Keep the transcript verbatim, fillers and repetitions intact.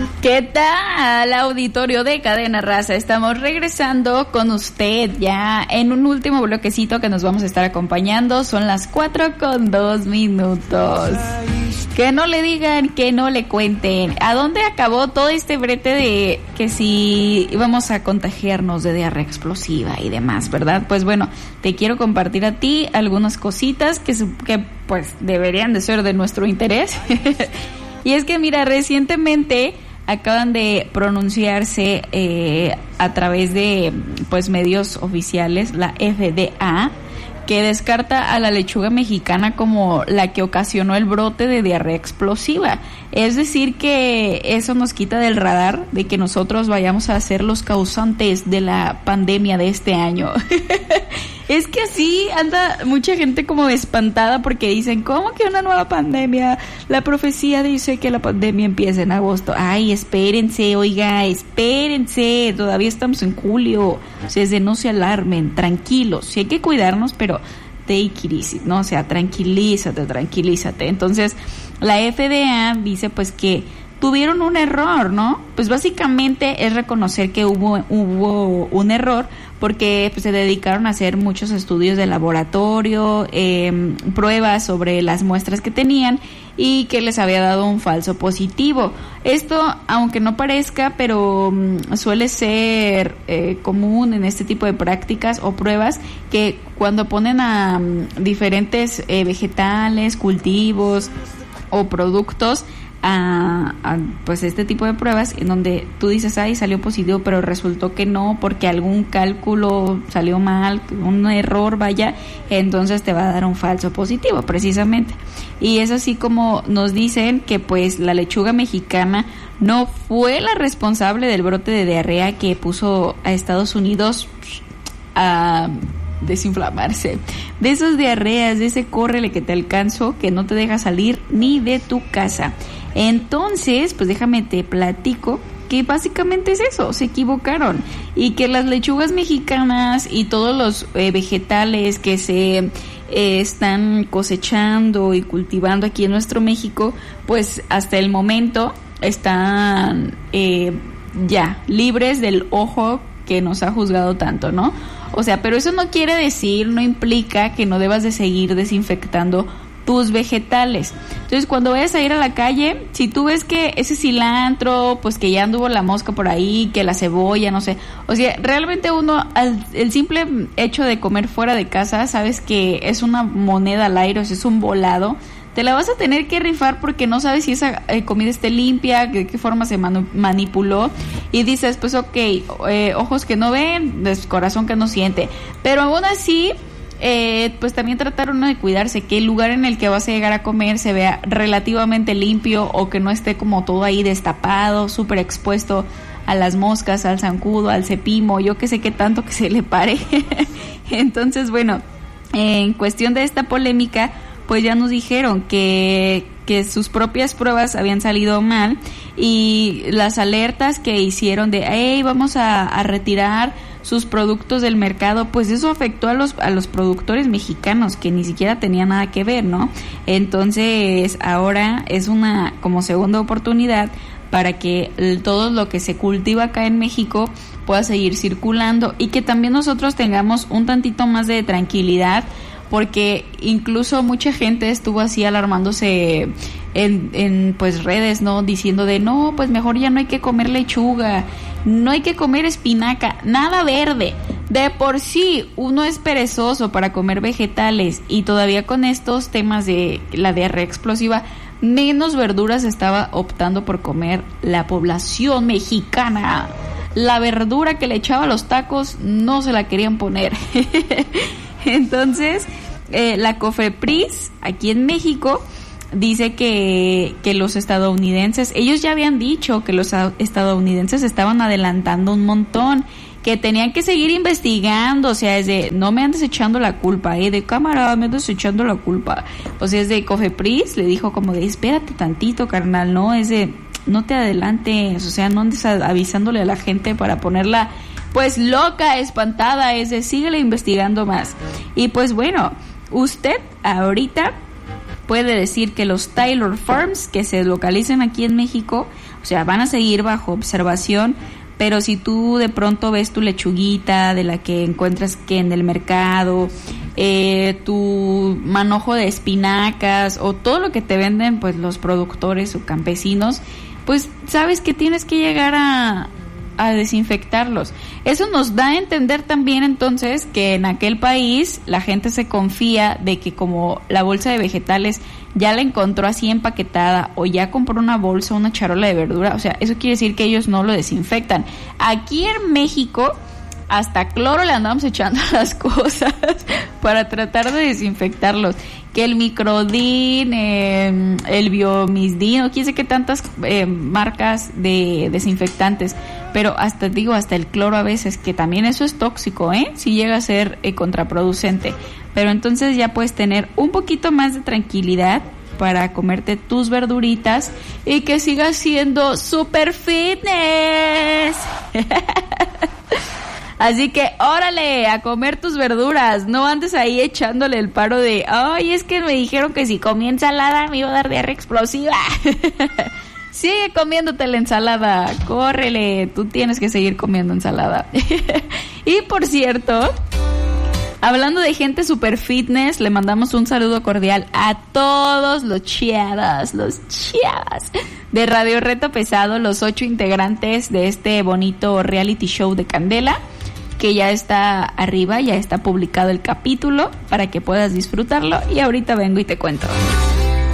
¿Qué tal, auditorio de Cadena Raza? Estamos regresando con usted ya en un último bloquecito que nos vamos a estar acompañando. Son las cuatro con dos minutos. Que no le digan, que no le cuenten. ¿A dónde acabó todo este brete de que si íbamos a contagiarnos de diarrea explosiva y demás, verdad? Pues bueno, te quiero compartir a ti algunas cositas que, que pues deberían de ser de nuestro interés. Y es que mira, recientemente acaban de pronunciarse eh, a través de pues medios oficiales, la F D A, que descarta a la lechuga mexicana como la que ocasionó el brote de diarrea explosiva. Es decir, que eso nos quita del radar de que nosotros vayamos a ser los causantes de la pandemia de este año. Es que así anda mucha gente como espantada porque dicen, ¿cómo que una nueva pandemia? La profecía dice que la pandemia empieza en agosto. Ay, espérense, oiga, espérense, todavía estamos en julio. O sea, es de no se alarmen, tranquilos. Sí hay que cuidarnos, pero take it easy, ¿no? O sea, tranquilízate, tranquilízate. Entonces, la F D A dice pues que tuvieron un error, ¿no? Pues básicamente es reconocer que hubo hubo un error porque pues, se dedicaron a hacer muchos estudios de laboratorio, eh, pruebas sobre las muestras que tenían y que les había dado un falso positivo. Esto, aunque no parezca, pero um, suele ser eh, común en este tipo de prácticas o pruebas que cuando ponen a um, diferentes eh, vegetales, cultivos o productos A, a pues este tipo de pruebas en donde tú dices, ay, salió positivo, pero resultó que no, porque algún cálculo salió mal, un error, vaya, entonces te va a dar un falso positivo, precisamente. Y es así como nos dicen que pues la lechuga mexicana no fue la responsable del brote de diarrea que puso a Estados Unidos a desinflamarse, de esas diarreas, de ese córrele que te alcanzo, que no te deja salir ni de tu casa. Entonces, pues déjame te platico que básicamente es eso, se equivocaron, y que las lechugas mexicanas y todos los eh, vegetales que se eh, están cosechando y cultivando aquí en nuestro México, pues hasta el momento están eh, ya libres del ojo que nos ha juzgado tanto, ¿no? O sea, pero eso no quiere decir, no implica que no debas de seguir desinfectando tus vegetales. Entonces, cuando vayas a ir a la calle, si tú ves que ese cilantro, pues que ya anduvo la mosca por ahí, que la cebolla, no sé, o sea, realmente uno, al, el simple hecho de comer fuera de casa, sabes que es una moneda al aire, o sea, es un volado, te la vas a tener que rifar porque no sabes si esa eh, comida esté limpia, de qué forma se manu- manipuló, y dices, pues ok, eh, ojos que no ven, pues, corazón que no siente, pero aún así, eh, pues también tratar uno de cuidarse, que el lugar en el que vas a llegar a comer se vea relativamente limpio, o que no esté como todo ahí destapado, súper expuesto a las moscas, al zancudo, al cepimo, yo que sé qué tanto que se le pare. Entonces, bueno, en cuestión de esta polémica, pues ya nos dijeron que, que sus propias pruebas habían salido mal, y las alertas que hicieron de, hey, vamos a, a retirar sus productos del mercado, pues eso afectó a los, a los productores mexicanos, que ni siquiera tenían nada que ver, ¿no? Entonces, ahora es una como segunda oportunidad para que el, todo lo que se cultiva acá en México pueda seguir circulando, y que también nosotros tengamos un tantito más de tranquilidad, porque incluso mucha gente estuvo así alarmándose en, en pues redes, ¿no? Diciendo de no, pues mejor ya no hay que comer lechuga, no hay que comer espinaca, nada verde. De por sí uno es perezoso para comer vegetales, y todavía con estos temas de la diarrea explosiva, menos verduras estaba optando por comer la población mexicana. La verdura que le echaba a los tacos no se la querían poner. Entonces, eh, la COFEPRIS, aquí en México, dice que, que los estadounidenses, ellos ya habían dicho que los estadounidenses estaban adelantando un montón, que tenían que seguir investigando, o sea, es de, no me andes echando la culpa, eh, de cámara, me andes echando la culpa. O sea, es de COFEPRIS, le dijo como de, espérate tantito, carnal, no, es de, no te adelantes, o sea, no andes avisándole a la gente para ponerla pues loca, espantada, es de síguele investigando más. Y pues bueno, usted ahorita puede decir que los Taylor Farms que se localizan aquí en México, O sea, van a seguir bajo observación, pero si tú de pronto ves tu lechuguita de la que encuentras que en el mercado, eh, tu manojo de espinacas o todo lo que te venden pues los productores o campesinos, pues sabes que tienes que llegar a, a desinfectarlos. Eso nos da a entender también entonces que en aquel país la gente se confía de que como la bolsa de vegetales ya la encontró así empaquetada o ya compró una bolsa, una charola de verdura, o sea, eso quiere decir que ellos no lo desinfectan. Aquí en México hasta cloro le andamos echando las cosas para tratar de desinfectarlos. Que el Microdin, eh, el Biomisdin, o quién sé qué tantas eh, marcas de desinfectantes, pero hasta digo, hasta el cloro a veces, que también eso es tóxico, ¿eh? Si llega a ser eh, contraproducente. Pero entonces ya puedes tener un poquito más de tranquilidad para comerte tus verduritas y que sigas siendo super fitness. Así que órale, a comer tus verduras, no andes ahí echándole el paro de, ay, es que me dijeron que si comí ensalada me iba a dar diarrea explosiva. Sigue comiéndote la ensalada, córrele, tú tienes que seguir comiendo ensalada. Y por cierto, hablando de gente super fitness, le mandamos un saludo cordial a todos los chiadas, los chiadas de Radio Reto Pesado, los ocho integrantes de este bonito reality show de Candela, que ya está arriba, ya está publicado el capítulo para que puedas disfrutarlo y ahorita vengo y te cuento.